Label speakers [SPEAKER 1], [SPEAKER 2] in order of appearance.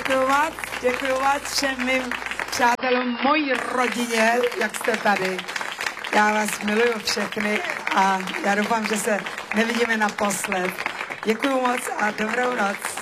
[SPEAKER 1] Děkuju vás všem mým přátelům, mojí rodině, jak jste tady. Já vás miluju všechny a já doufám, že se nevidíme naposled. Děkuju moc a dobrou noc.